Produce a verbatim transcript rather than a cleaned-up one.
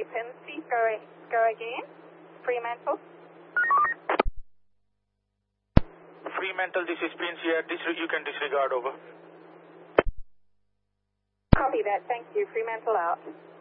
dependency. Go, go again. Fremantle. Fremantle, this is Prince here. Dis you can disregard, over. Copy that. Thank you. Fremantle out.